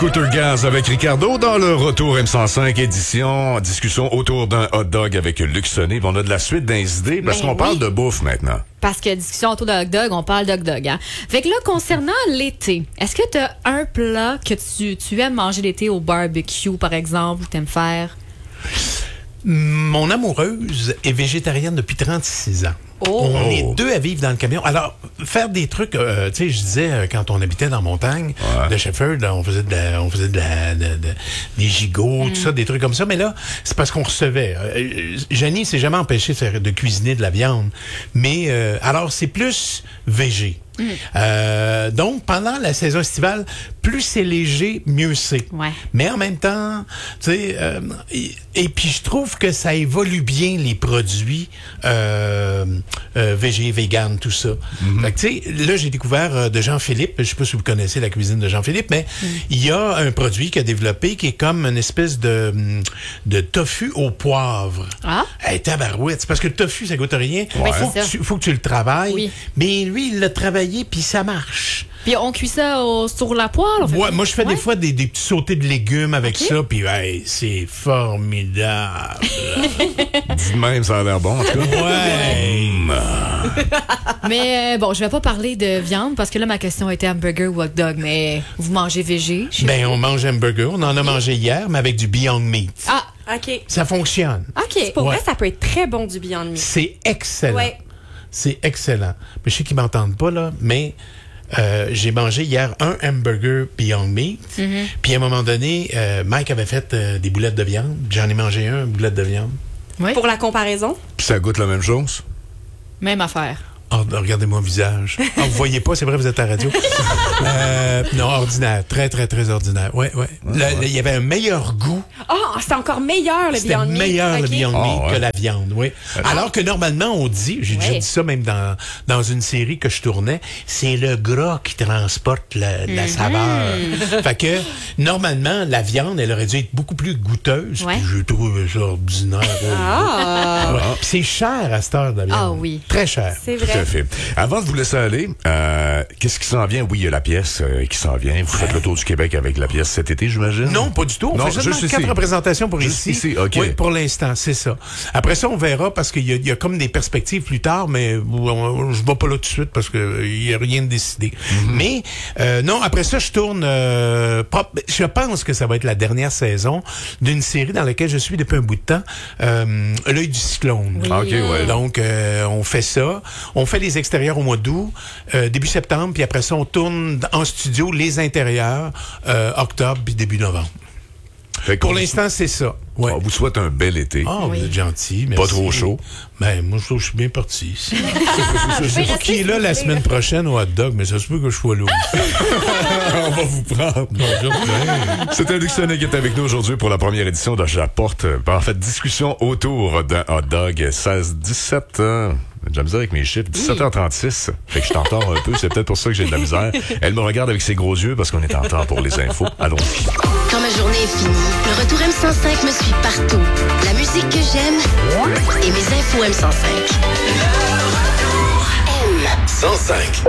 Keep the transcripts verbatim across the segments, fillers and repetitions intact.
Scooter Gaz avec Ricardo dans le Retour M cent cinq édition. Discussion autour d'un hot dog avec Luc Sonnet. On a de la suite dans les idées parce Ben qu'on oui. parle de bouffe maintenant. Parce que discussion autour de hot dog, on parle d'hot dog. Hein? Fait que là, concernant l'été, est-ce que tu as un plat que tu, tu aimes manger l'été au barbecue, par exemple, ou t'aimes faire? Mon amoureuse est végétarienne depuis trente-six ans. Oh. On Oh. est deux à vivre dans le camion. Alors, faire des trucs, euh, tu sais, je disais, euh, quand on habitait dans la montagne, Ouais. de Shefford, on faisait de la, on faisait de la, de- de- des gigots, tout ça, des trucs comme ça. Mais là, c'est parce qu'on recevait. Euh, Janie s'est jamais empêchée de, faire- de cuisiner de la viande. Mais, euh, alors, c'est plus végé. Euh, donc, pendant la saison estivale, plus c'est léger, mieux c'est. Ouais. Mais en même temps, tu sais, euh, et, et puis je trouve que ça évolue bien les produits euh, euh, végé, vegan, tout ça. Fait que, tu sais, là, j'ai découvert euh, de Jean-Philippe, je sais pas si vous connaissez la cuisine de Jean-Philippe, mais il y a un produit qu'il a développé qui est comme une espèce de, de tofu au poivre. Ah. Hey, tabarouette, c'est parce que le tofu, ça goûte rien. Ouais. Faut, C'est que ça. tu, faut que tu le travailles. Oui. Mais lui, il l'a travaillé, puis ça marche. Puis on cuit ça au- sur la poêle? on fait- Ouais, moi, je fais Ouais. des fois des, des petits sautés de légumes avec Ok. ça, puis hey, c'est formidable. Dis de même, ça a l'air bon, en tout cas. Ouais. Mais euh, bon, je vais pas parler de viande parce que là, ma question était hamburger ou hot dog, mais vous mangez végé? chez Ben, vous? on mange un burger. On en a mangé hier, mais avec du Beyond Meat. Ah, OK. Ça fonctionne. OK. Pour Ouais. vrai, ça peut être très bon du Beyond Meat. C'est excellent. Ouais. C'est excellent. Mais je sais qu'ils m'entendent pas, là, mais euh, j'ai mangé hier un hamburger Beyond Meat. Mm-hmm. Puis à un moment donné, euh, Mike avait fait euh, des boulettes de viande. J'en ai mangé un, une boulette de viande. Oui. Pour la comparaison, Puis ça goûte la même chose. Même affaire. Oh, regardez-moi le visage. Ah, vous voyez pas, c'est vrai, vous êtes à la radio. Euh, non, ordinaire. Très, très, très ordinaire. Ouais, ouais. Là, là, il y avait un meilleur goût. ah, c'est encore meilleur le C'était Beyond Meat. meilleur le OK. Beyond Ah, Meat ouais. que la viande, oui. Alors que normalement, on dit, j'ai déjà Ouais. dit ça même dans, dans une série que je tournais, c'est le gras qui transporte la, la saveur. Fait que, normalement, la viande, elle aurait dû être beaucoup plus goûteuse. Ouais. Puis je trouve ça ordinaire. Ah, Ouais. Puis c'est cher à cette heure de la viande. Ah oui. Très cher. c'est Tout à vrai. fait. Avant de vous laisser aller, euh, qu'est-ce qui s'en vient? Oui, il y a la pièce euh, qui s'en vient. Vous faites le tour du Québec avec la pièce cet été, j'imagine? Non, pas du tout. On Non, fait seulement juste quatre ici. représentations pour Juste ici. ici, OK. Oui, pour l'instant, c'est ça. Après ça, on verra parce qu'il y, a- il y a comme des perspectives plus tard, mais on- je ne vais pas là tout de suite parce qu'il n'y a rien de décidé. Mm-hmm. Mais euh, non, après ça, je tourne... euh, pas- je pense que ça va être la dernière saison d'une série dans laquelle je suis depuis un bout de temps, euh, L'œil du cyclone. OK, ouais. Donc, euh, on fait ça. On fait les extérieurs au mois d'août, euh, début septembre, puis après ça, on tourne en studio les intérieurs, euh, octobre, puis début novembre. Fait Pour qu'on l'instant, c'est ça. Ouais. On vous souhaite un bel été. Ah, Oui. vous êtes gentil. Pas merci. trop chaud. Ben, moi, je trouve que je suis bien parti. Je sais pas qui est là la semaine prochaine au hot dog, mais ça se peut que je sois là aussi. On va vous prendre. C'est un Luc Sonnet qui est avec nous aujourd'hui pour la première édition de J'apporte. En fait, discussion autour d'un hot dog. seize dix-sept. Euh, j'ai de la misère avec mes chiffres. dix-sept heures trente-six. Fait que je t'entends un peu. C'est peut-être pour ça que j'ai de la misère. Elle me regarde avec ses gros yeux parce qu'on est en temps pour les infos. Allons-y. Quand ma journée est finie, le retour M cent cinq me suit partout. La musique que j'aime et mes infos M cent cinq. M cent cinq.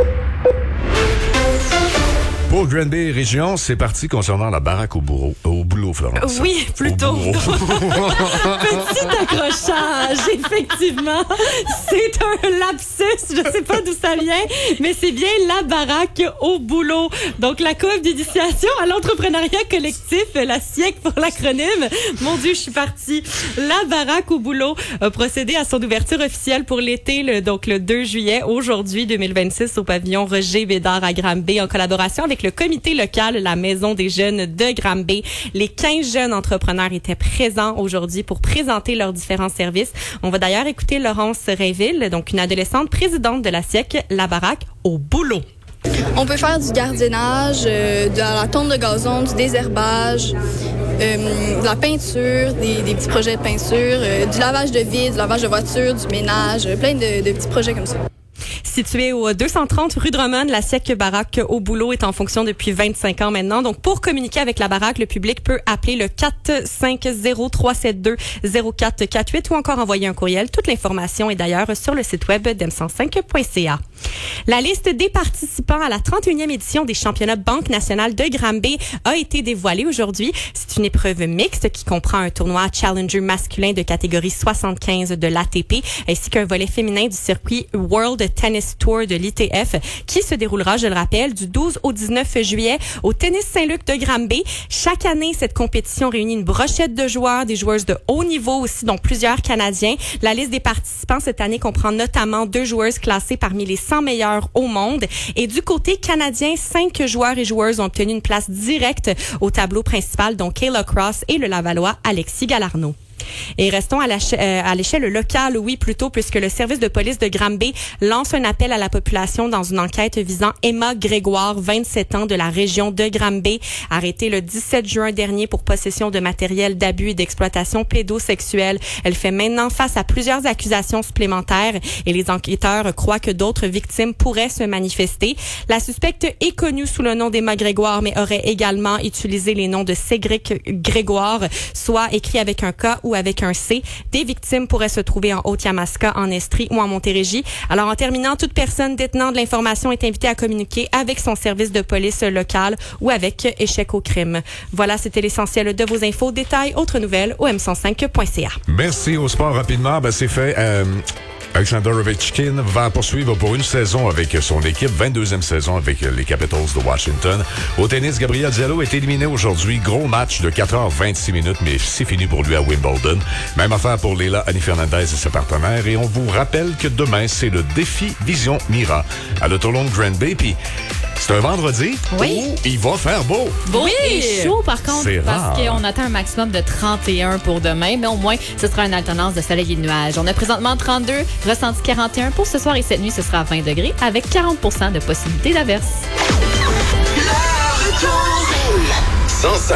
Pour Granby Région, c'est parti concernant la baraque au bourreau, au boulot, Florence. Oui, plutôt. Au bourreau. Petit accrochage, effectivement. C'est un lapsus. Je sais pas d'où ça vient, mais c'est bien la baraque au boulot. Donc, la coop d'initiation à l'entrepreneuriat collectif, la S I E C pour l'acronyme. Mon Dieu, je suis partie. La baraque au boulot a procédé à son ouverture officielle pour l'été, le, donc le deux juillet, aujourd'hui deux mille vingt-six, au pavillon Roger Bédard à Granby, en collaboration avec le comité local, la Maison des jeunes de Granby. Les quinze jeunes entrepreneurs étaient présents aujourd'hui pour présenter leurs différents services. On va d'ailleurs écouter Laurence Rainville, donc une adolescente présidente de la S I E C, la baraque au boulot. On peut faire du gardiennage, euh, de la tonte de gazon, du désherbage, euh, de la peinture, des, des petits projets de peinture, euh, du lavage de vides, du lavage de voiture, du ménage, euh, plein de, de petits projets comme ça. Situé au deux cent trente rue Drummond, la S I E C Baraque au boulot est en fonction depuis vingt-cinq ans maintenant. Donc, pour communiquer avec la baraque, le public peut appeler le quatre cinq zéro trois sept deux zéro quatre quatre huit ou encore envoyer un courriel. Toute l'information est d'ailleurs sur le site web d e m cent cinq point c a. La liste des participants à la trente et unième édition des championnats Banque nationale de Granby a été dévoilée aujourd'hui. C'est une épreuve mixte qui comprend un tournoi Challenger masculin de catégorie soixante-quinze de l'A T P ainsi qu'un volet féminin du circuit World Tennis Tour de l'I T F qui se déroulera, je le rappelle, du douze au dix-neuf juillet au Tennis Saint-Luc de Granby. Chaque année, cette compétition réunit une brochette de joueurs, des joueuses de haut niveau aussi, dont plusieurs Canadiens. La liste des participants cette année comprend notamment deux joueuses classées parmi les cent meilleures au monde. Et du côté canadien, cinq joueurs et joueuses ont obtenu une place directe au tableau principal, dont Kayla Cross et le Lavallois Alexis Galarneau. Et restons à, euh, à l'échelle locale, oui, plutôt, puisque le service de police de Granby lance un appel à la population dans une enquête visant Emma Grégoire, vingt-sept ans, de la région de Granby, arrêtée le dix-sept juin dernier pour possession de matériel d'abus et d'exploitation pédosexuelle. Elle fait maintenant face à plusieurs accusations supplémentaires et les enquêteurs croient que d'autres victimes pourraient se manifester. La suspecte est connue sous le nom d'Emma Grégoire, mais aurait également utilisé les noms de Cédric Grégoire, soit écrit avec un K ou avec un C. Des victimes pourraient se trouver en Haute-Yamaska, en Estrie ou en Montérégie. Alors, en terminant, toute personne détenant de l'information est invitée à communiquer avec son service de police local ou avec Échec au crime. Voilà, c'était l'essentiel de vos infos. Détails, autres nouvelles au m cent cinq point c a. Merci au sport rapidement. Ben, c'est fait. Euh... Alexander Ovechkin va poursuivre pour une saison avec son équipe, vingt-deuxième saison avec les Capitals de Washington. Au tennis, Gabriel Diallo est éliminé aujourd'hui. Gros match de quatre heures vingt-six minutes, mais c'est fini pour lui à Wimbledon. Même affaire pour Leila Annie Fernandez et ses partenaires. Et on vous rappelle que demain, c'est le défi Vision Mira à l'Autolong Granby. Puis c'est un vendredi oui. où il va faire beau. Beau oui. et chaud, par contre, c'est parce rare. qu'on attend un maximum de trente et un pour demain, mais au moins, ce sera une alternance de soleil et de nuages. On a présentement trente-deux, ressenti quarante et un pour ce soir et cette nuit, ce sera vingt degrés avec quarante pour cent de possibilité d'averse.